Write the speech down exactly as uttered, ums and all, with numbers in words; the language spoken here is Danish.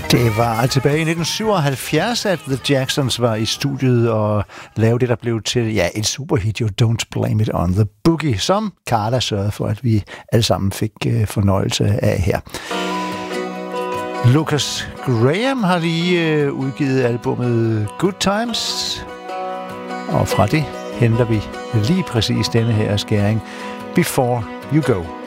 Det var tilbage i nitten syvoghalvfjerds, at The Jacksons var i studiet og lavede det, der blev til ja, en superhit, jo Don't Blame It on the Boogie, som Carla sørgede for, at vi alle sammen fik uh, fornøjelse af her. Lucas Graham har lige uh, udgivet albumet Good Times, og fra det henter vi lige præcis denne her skæring, Before You Go.